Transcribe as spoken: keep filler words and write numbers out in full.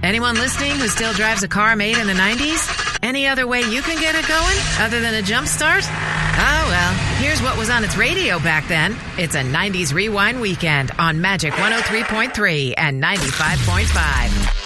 Anyone listening who still drives a car made in the nineties? Any other way you can get it going other than a jump start? Oh, well, here's what was on its radio back then. It's a nineties Rewind Weekend on Magic one oh three point three and ninety-five point five.